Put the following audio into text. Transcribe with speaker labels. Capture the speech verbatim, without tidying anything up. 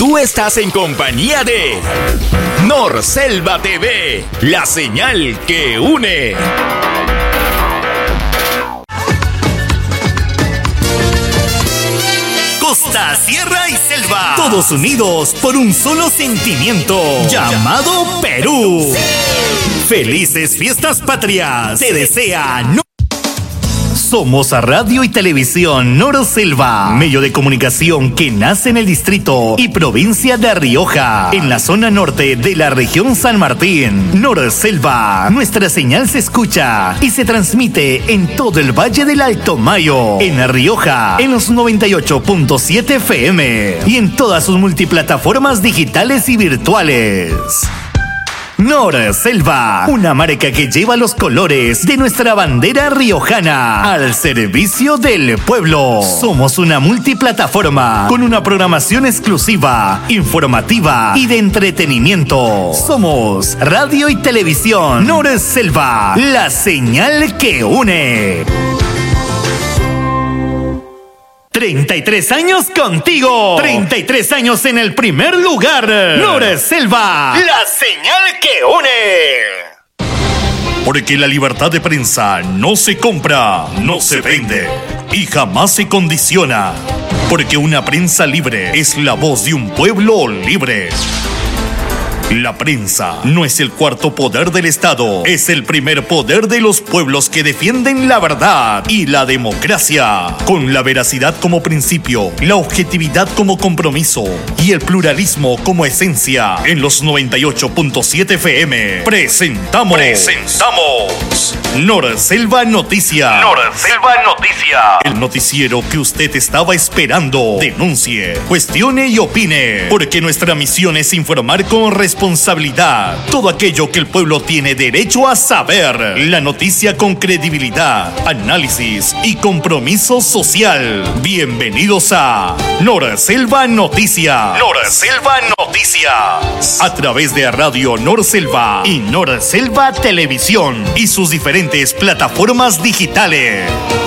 Speaker 1: Tú estás en compañía de Norselva T V, la señal que une.
Speaker 2: Costa, sierra y selva, todos unidos por un solo sentimiento llamado Perú. ¡Sí! Felices fiestas patrias. Te desea no. Somos Radio y Televisión Norselva, medio de comunicación que nace en el distrito y provincia de Rioja, en la zona norte de la región San Martín. Norselva, nuestra señal se escucha y se transmite en todo el Valle del Alto Mayo, en Rioja, en los noventa y ocho punto siete F M y en todas sus multiplataformas digitales y virtuales. Norselva, una marca que lleva los colores de nuestra bandera riojana al servicio del pueblo. Somos una multiplataforma con una programación exclusiva, informativa y de entretenimiento. Somos Radio y Televisión Norselva, la señal que une. treinta y tres años contigo. treinta y tres años en el primer lugar. Norselva, la señal que une. Porque la libertad de prensa no se compra, no se vende y jamás se condiciona. Porque una prensa libre es la voz de un pueblo libre. La prensa no es el cuarto poder del Estado, es el primer poder de los pueblos que defienden la verdad y la democracia, con la veracidad como principio, la objetividad como compromiso y el pluralismo como esencia. En los noventa y ocho punto siete F M presentamos presentamos Norselva Noticia. Norselva Noticia, el noticiero que usted estaba esperando. Denuncie, cuestione y opine, porque nuestra misión es informar con responsabilidad responsabilidad todo aquello que el pueblo tiene derecho a saber. La noticia con credibilidad, análisis y compromiso social. Bienvenidos a Norselva Noticia. Norselva Noticias, a través de Radio Norselva y Norselva Televisión y sus diferentes plataformas digitales.